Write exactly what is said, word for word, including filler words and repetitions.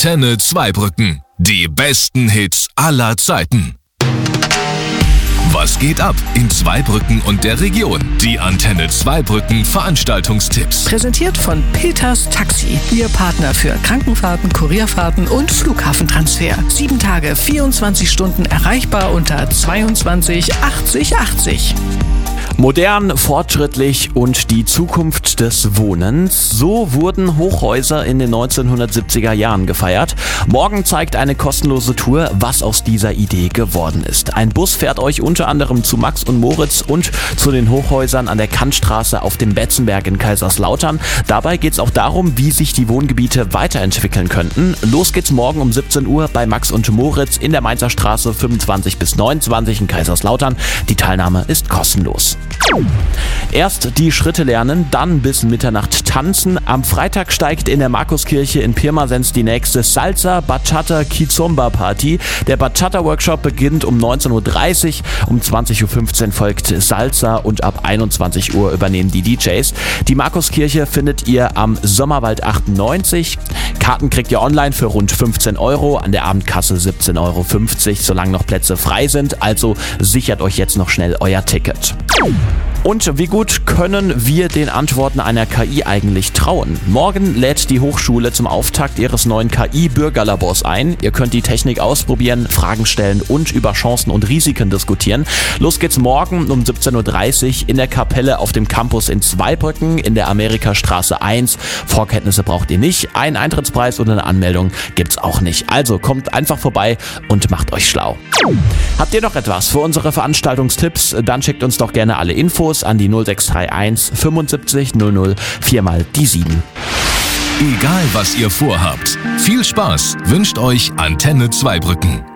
Antenne Zweibrücken. Die besten Hits aller Zeiten. Was geht ab in Zweibrücken und der Region? Die Antenne Zweibrücken Veranstaltungstipps. Präsentiert von Peters Taxi. Ihr Partner für Krankenfahrten, Kurierfahrten und Flughafentransfer. Sieben Tage, vierundzwanzig Stunden erreichbar unter zweiundzwanzig achtzig achtzig. Modern, fortschrittlich und die Zukunft des Wohnens. So wurden Hochhäuser in den neunzehnhundertsiebziger Jahren gefeiert. Morgen zeigt eine kostenlose Tour, was aus dieser Idee geworden ist. Ein Bus fährt euch unter anderem zu Max und Moritz und zu den Hochhäusern an der Kantstraße auf dem Betzenberg in Kaiserslautern. Dabei geht es auch darum, wie sich die Wohngebiete weiterentwickeln könnten. Los geht's morgen um siebzehn Uhr bei Max und Moritz in der Mainzer Straße fünfundzwanzig bis neunundzwanzig in Kaiserslautern. Die Teilnahme ist kostenlos. Erst die Schritte lernen, dann bis Mitternacht tanzen. Am Freitag steigt in der Markuskirche in Pirmasens die nächste Salsa Bachata Kizomba Party. Der Bachata Workshop beginnt um neunzehn Uhr dreißig, um zwanzig Uhr fünfzehn folgt Salsa und ab einundzwanzig Uhr übernehmen die D Js. Die Markuskirche findet ihr am Sommerwald achtundneunzig. Karten kriegt ihr online für rund fünfzehn Euro, an der Abendkasse siebzehn Euro fünfzig, solange noch Plätze frei sind. Also sichert euch jetzt noch schnell euer Ticket. Und wie gut können wir den Antworten einer K I eigentlich trauen? Morgen lädt die Hochschule zum Auftakt ihres neuen K I-Bürgerlabors ein. Ihr könnt die Technik ausprobieren, Fragen stellen und über Chancen und Risiken diskutieren. Los geht's morgen um siebzehn Uhr dreißig in der Kapelle auf dem Campus in Zweibrücken in der Amerikastraße eins. Vorkenntnisse braucht ihr nicht. Einen Eintrittspreis und eine Anmeldung gibt's auch nicht. Also kommt einfach vorbei und macht euch schlau. Habt ihr noch etwas für unsere Veranstaltungstipps? Dann schickt uns doch gerne alle Infos an die null sechs drei eins fünfundsiebzig null null vier mal die sieben. Egal was ihr vorhabt, viel Spaß wünscht euch Antenne Zweibrücken.